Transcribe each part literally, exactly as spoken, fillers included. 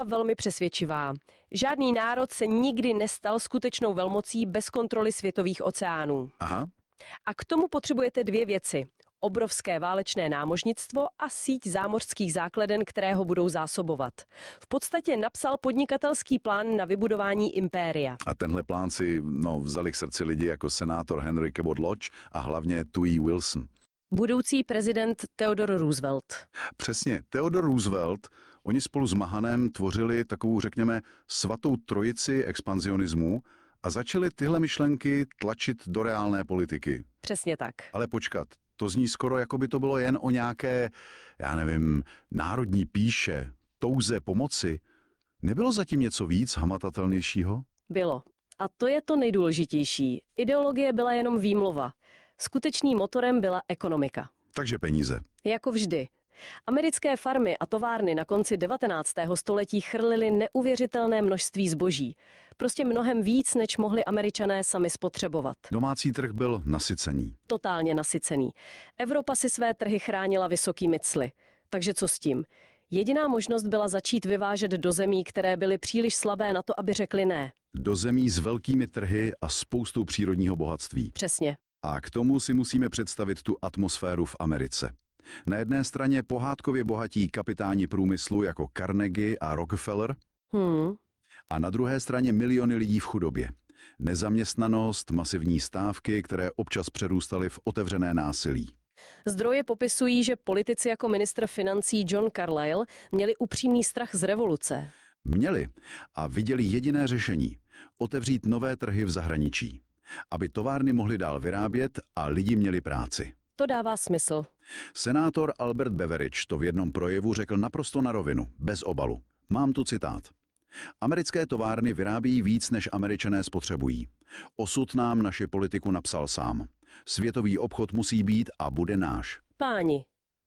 Velmi přesvědčivá. Žádný národ se nikdy nestal skutečnou velmocí bez kontroly světových oceánů. Aha. A k tomu potřebujete dvě věci. Obrovské válečné námořnictvo a síť zámořských základen, které ho budou zásobovat. V podstatě napsal podnikatelský plán na vybudování impéria. A tenhle plán si no, vzali k srdci lidi jako senátor Henry Cabot Lodge a hlavně Tui Wilson. Budoucí prezident Theodore Roosevelt. Přesně, Theodore Roosevelt, oni spolu s Mahanem tvořili takovou, řekněme, svatou trojici expanzionismu a začali tyhle myšlenky tlačit do reálné politiky. Přesně tak. Ale počkat, to zní skoro, jako by to bylo jen o nějaké, já nevím, národní pýše, touze pomoci. Nebylo zatím něco víc hmatatelnějšího? Bylo. A to je to nejdůležitější. Ideologie byla jenom výmluva. Skutečným motorem byla ekonomika. Takže peníze. Jako vždy. Americké farmy a továrny na konci devatenáctého století chrlily neuvěřitelné množství zboží. Prostě mnohem víc, než mohli Američané sami spotřebovat. Domácí trh byl nasycený. Totálně nasycený. Evropa si své trhy chránila vysokými cly. Takže co s tím? Jediná možnost byla začít vyvážet do zemí, které byly příliš slabé na to, aby řekly ne. Do zemí s velkými trhy a spoustou přírodního bohatství. Přesně. A k tomu si musíme představit tu atmosféru v Americe. Na jedné straně pohádkově bohatí kapitáni průmyslu jako Carnegie a Rockefeller, Hmm. a na druhé straně miliony lidí v chudobě. Nezaměstnanost, masivní stávky, které občas přerůstaly v otevřené násilí. Zdroje popisují, že politici jako ministr financí John Carlyle měli upřímný strach z revoluce. Měli a viděli jediné řešení – otevřít nové trhy v zahraničí, aby továrny mohly dál vyrábět a lidi měli práci. To dává smysl. Senátor Albert Beveridge to v jednom projevu řekl naprosto na rovinu, bez obalu. Mám tu citát. Americké továrny vyrábějí víc, než Američané spotřebují. Osud nám naši politiku napsal sám. Světový obchod musí být a bude náš. Páni,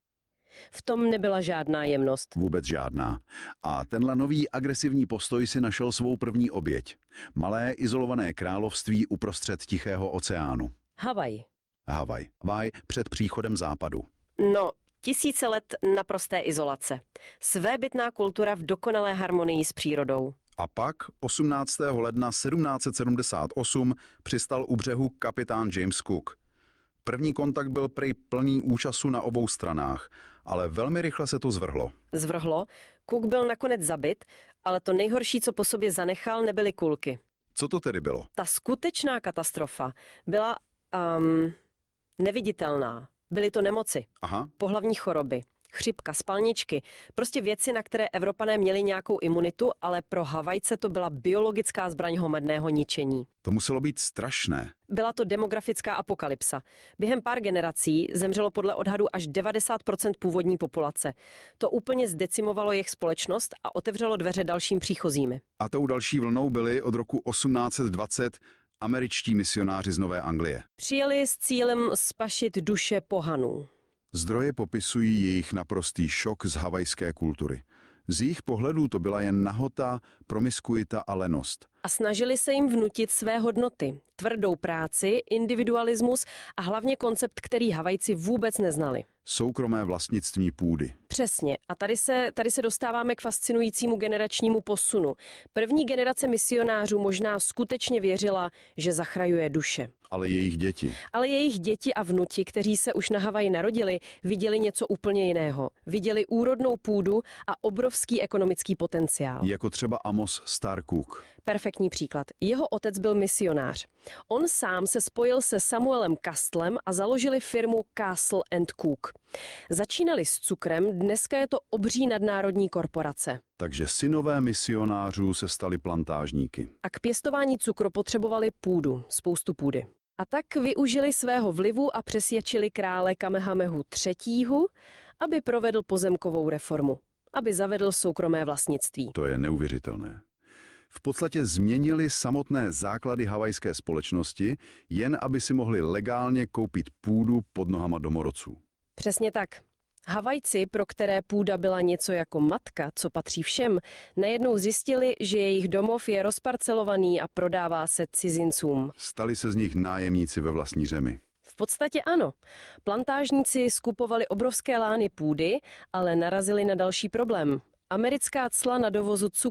v tom nebyla žádná jemnost. Vůbec žádná. A tenhle nový agresivní postoj si našel svou první oběť. Malé izolované království uprostřed Tichého oceánu. Havaj. Havaj. Havaj před příchodem západu. No, tisíce let naprosté izolace. Svébytná kultura v dokonalé harmonii s přírodou. A pak osmnáctého ledna sedmnáct set sedmdesát osm přistal u břehu kapitán James Cook. První kontakt byl prý plný úžasu na obou stranách, ale velmi rychle se to zvrhlo. Zvrhlo, Cook byl nakonec zabit, ale to nejhorší, co po sobě zanechal, nebyly kulky. Co to tedy bylo? Ta skutečná katastrofa byla um, neviditelná. Byly to nemoci, Aha, pohlavní choroby, chřipka, spalničky, prostě věci, na které Evropané měli nějakou imunitu, ale pro Havajce to byla biologická zbraň hromadného ničení. to muselo být strašné. Byla to demografická apokalypsa. Během pár generací zemřelo podle odhadu až devadesát procent původní populace. To úplně zdecimovalo jejich společnost a otevřelo dveře dalším příchozími. A tou další vlnou byly od roku osmnáct set dvacet američtí misionáři z Nové Anglie. Přijeli s cílem spašit duše pohanů. Zdroje popisují jejich naprostý šok z havajské kultury. Z jejich pohledů to byla jen nahota, promiskuita a lenost. A snažili se jim vnutit své hodnoty, tvrdou práci, individualismus a hlavně koncept, který Havajci vůbec neznali. Soukromé vlastnictví půdy. Přesně. A tady se, tady se dostáváme k fascinujícímu generačnímu posunu. První generace misionářů možná skutečně věřila, že zachrajuje duše. Ale jejich děti. Ale jejich děti a vnuti, kteří se už na Havaji narodili, viděli něco úplně jiného. Viděli úrodnou půdu a obrovský ekonomický potenciál. Jako třeba Amos Starr Cook. Perfektní příklad. Jeho otec byl misionář. On sám se spojil se Samuelem Castlem a založili firmu Castle and Cook. Začínali s cukrem, dneska je to obří nadnárodní korporace. Takže synové misionářů se stali plantážníky. A k pěstování cukru potřebovali půdu, spoustu půdy. A tak využili svého vlivu a přesvědčili krále Kamehamehu třetího, aby provedl pozemkovou reformu, aby zavedl soukromé vlastnictví. To je neuvěřitelné. V podstatě změnili samotné základy havajské společnosti, jen aby si mohli legálně koupit půdu pod nohama domorodců. Přesně tak. Havajci, pro které půda byla něco jako matka, co patří všem, najednou zjistili, že jejich domov je rozparcelovaný a prodává se cizincům. Stali se z nich nájemníci ve vlastní zemi. V podstatě ano. Plantážníci skupovali obrovské lány půdy, ale narazili na další problém. Americká cla na dovozu cukru